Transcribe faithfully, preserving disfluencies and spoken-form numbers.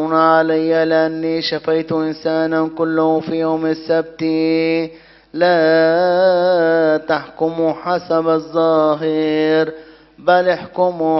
تحكمون علي لأني شفيت إنسانا كله في يوم السبت. لا تحكموا حسب الظاهر بل احكموا